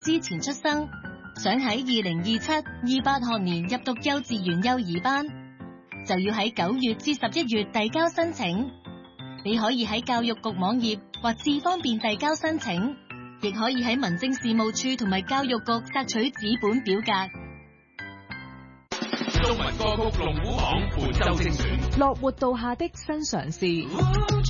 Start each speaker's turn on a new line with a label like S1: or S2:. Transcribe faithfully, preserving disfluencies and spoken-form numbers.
S1: 之前出生，想喺二零二七二八學年入讀幼稚園幼兒班，就要喺九月至十一月遞交申請。你可以喺教育局網頁或智方便遞交申請，亦可以喺民政事務處同埋教育局索取紙本表格。
S2: 中文歌曲龍虎榜本周精選，
S3: 樂活道下的新嘗試。